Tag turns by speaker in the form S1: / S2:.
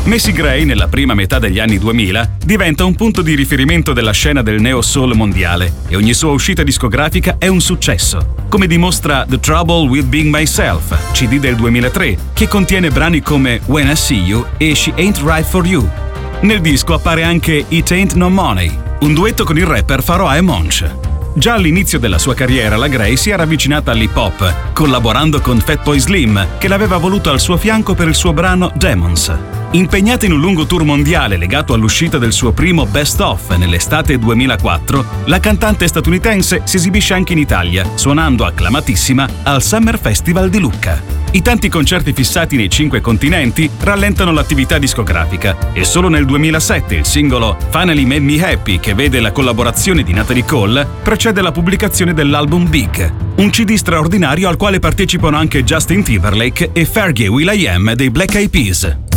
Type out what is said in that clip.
S1: Macy Gray, nella prima metà degli anni 2000, diventa un punto di riferimento della scena del neo-soul mondiale e ogni sua uscita discografica è un successo, come dimostra The Trouble with Being Myself, CD del 2003, che contiene brani come When I See You e She Ain't Right For You. Nel disco appare anche It Ain't No Money, un duetto con il rapper Pharoahe Monch. Già all'inizio della sua carriera la Gray si era avvicinata all'hip hop, collaborando con Fatboy Slim, che l'aveva voluto al suo fianco per il suo brano Demons. Impegnata in un lungo tour mondiale legato all'uscita del suo primo Best Of nell'estate 2004, la cantante statunitense si esibisce anche in Italia, suonando acclamatissima al Summer Festival di Lucca. I tanti concerti fissati nei 5 continenti rallentano l'attività discografica e solo nel 2007 il singolo Finally Made Me Happy, che vede la collaborazione di Natalie Cole, precede la pubblicazione dell'album Big, un CD straordinario al quale partecipano anche Justin Timberlake e Fergie will.i.am dei Black Eyed Peas.